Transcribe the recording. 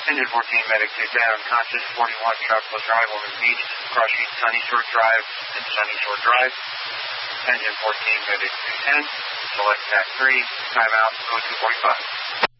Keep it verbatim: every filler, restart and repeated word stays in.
Engine fourteen, medic two down, conscious forty-one, Tropical Drive, Woman Beach, Cross Street, Sunny Shore Drive, and Sunny Shore Drive. Engine fourteen, medic two ten, select T A C three, timeout, go two forty-five.